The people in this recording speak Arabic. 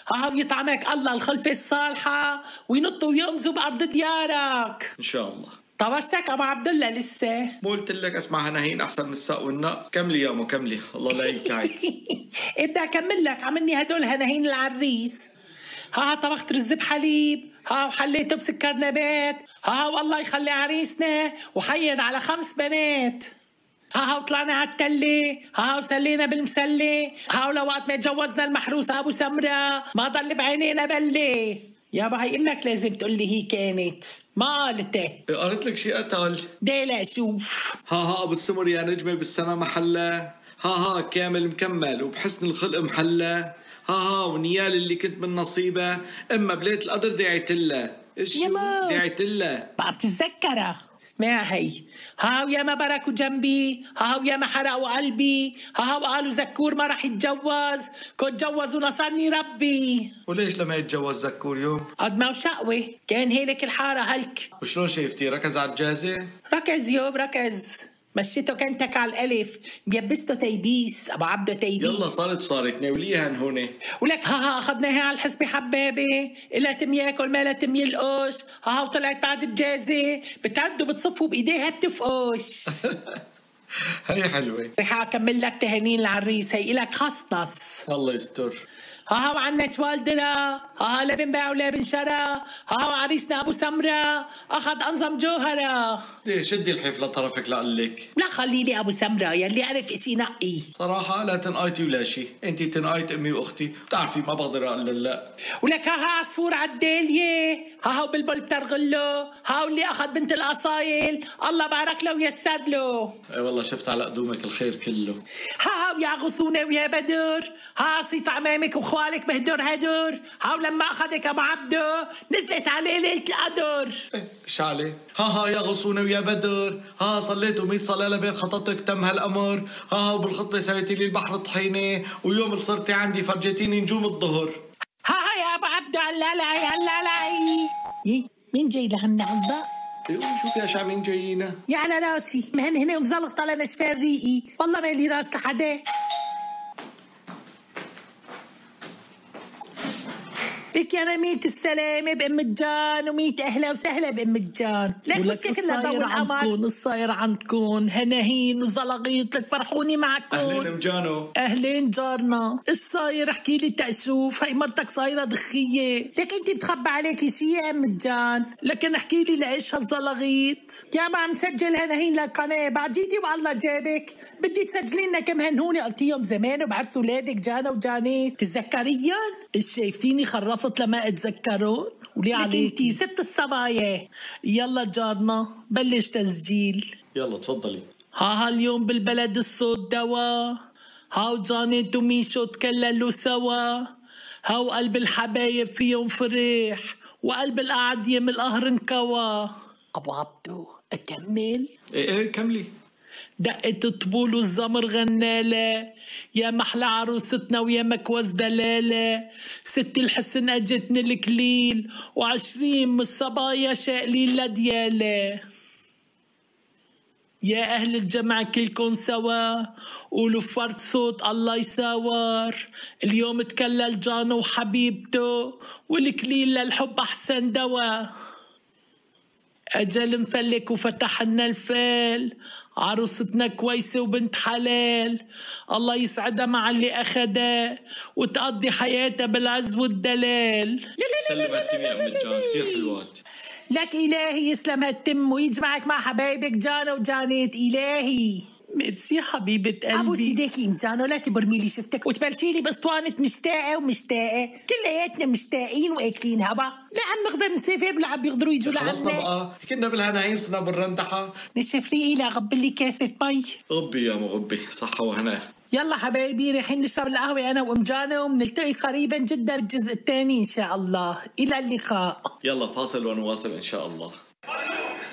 ها يطعمك الله الخلفة الصالحة وينطوا ويغمزوا بأرض ديارك ان شاء الله. طبشتك أبو عبد الله لسه؟ مو قلت لك اسمع هناهين احسن من الساق والنق؟ كملي يا كملي الله لا يكعك. بدي أكمل لك عملني هدول هناهين العريس. ها طبخت رز بحليب، ها وحليته بسكر نبات، ها والله يخلي عريسنا وحيد على 5 بنات. ها وطلعنا على التلة، ها وسلينا بالمسلة، ها ولوقت ما تجوزنا المحروس أبو سمرة ما ضل بعينينا بلة. يابا هي امك لازم تقول لي هي كانت ما قالته. قالت لك شيء قتل؟ لا شوف. ها ابو السمر يا نجمة بالسما محلة، ها كامل مكمل وبحسن الخلق محلة، ها ونيال اللي كنت من نصيبه اما بليت القدر دعيتله. ايش دعيتله؟ بعرف تتذكرها. اسمع هي، ها ويا ما بركوا جنبي، ها ويا ما حرقوا قلبي، ها وقالوا زكور ما رح يتجوز، كنت جوز ونصرني ربي. وليش لما يتجوز زكور يوم؟ قد ما وشقوة كان هيلك الحارة هلك. وشلون شايفتي ركز على الجازة؟ ركز يوب ركز، مشيته كنتك على الألف، بيبسته تيبيس أبو عبده تيبيس. يلا صارت ناوليها هون. ولك ها أخذناها على الحسبة حبابة، إلا تم ياكل ما لا تم يلقش، ها وطلعت بعد الجازة بتعد وبتصفوا بإيديها بتفقش. هي حلوة. رح أكمل لك تهانين العريس، هي إلك خصنص. الله يستر. ها وعنت والدنا، ها لا بنباع ولا بنشرى، ها وعريسنا أبو سمرة أخذ أنظم جوهرة. ليه شدي الحفلة طرفك لقلك؟ لا خليني أبو سمرة يلي عرف إشي نقي. صراحة لا تنقايتي ولا شي، انتي تنقايت أمي وأختي، بتعرفي ما بقدر أقول لا. ولك ها عصفور عالدالية، ها وبلبل بترغله، ها واللي أخذ بنت الأصايل الله بارك له ويسر له. اي والله شفت على قدومك الخير كله. ها ويا غصونة ويا بدر، ها صيت عمامك وخوالك بهدر هدر، ها ولما أخذك أبو عبده نزلت عليه ليلة القدر. ايش عليه؟ ها يا غصونة ويا بدر، ها صليتوا 100 صلاة لبين خطبتك تم هالأمر، ها وبالخطبة سويتي لي البحر طحينة، ويوم اللي صرتي عندي فرجيتيني نجوم الظهر. ها يا أبو عبده علالعي. مين جاي لهنا عالضاء؟ ايوه شوفي يا شعبين جايينا. يا على راسي مهن هنا ومزلقطة لنشفان ريقي، والله ما لي راس لحدا. لك يا ميت السلامة بأم الجان وميت أهلا وسهلا بأم الجان. لك الصاير عندكم الصاير عندكم هناهين وزلغيط لك فرحوني معكم. أهلين أم جانو. أهلين جارنا. الصاير احكي لي تأشوف هي مرتك صايرة ضخية. لك أنت بتخبى عليكي شي يا أم الجان. لكن احكي لي لإيش هالزلغيط؟ يا ما عم سجل هناهين للقناة بعد جيتي والله جابك بدي تسجلي لنا كم هنهوني قلتيهم زمان وبعرس ولادك جانا وجانيت تتذكريهم؟ شايفتيني خرفت لما اتذكرون ولي عليكي انتي ست الصبايا. يلا جارنا بلش تسجيل. يلا تفضلي. اليوم بالبلد الصوت دوا، وجانيت وميشو تكللوا سوا، وقلب الحبايب فيهم فرح وقلب القعدية من القهر انكوا. أبو عبدو أكمل؟ ايه كملي. دقت طبول والزمر غنالة، يا محلى عروستنا ويا مكوز دلالة، ستي الحسن اجتني الكليل و20 من الصبايا شاقلين لديالة. يا أهل الجمع كلكن سوا قولوا فرد صوت الله يساور، اليوم تكلل جانو وحبيبته والكليل للحب أحسن دوا. أجل مفلك وفتحنا الفال، عروستنا كويسة وبنت حلال، الله يسعدها مع اللي أخدها وتقضي حياتها بالعز والدلال. سلمتني يا أم الجان كثير حلوات. لك إلهي يسلم هالتم ويجمعك مع حبايبك جانا وجانيت. إلهي ميرسي حبيبة قلبي. أبو سيديكي مجانو لا تبرميلي شفتك وتبلشيلي باسطوانة مشتاقة ومشتاقة، كلياتنا مشتاقين واكلين هبا. لا عم نقدر نسافر ولا عم بيقدروا يجوا لعنا. خلصنا بقى كنا بالهنايين صرنا بالرندحة. نشف ريقي لا غبلي كاسة مي. غبي يا مغبي صحة وهنا. يلا حبايبي رايحين نشرب القهوة أنا وأم جانا وبنلتقي قريبا جدا الجزء الثاني إن شاء الله. إلى اللقاء. يلا فاصل ونواصل إن شاء الله.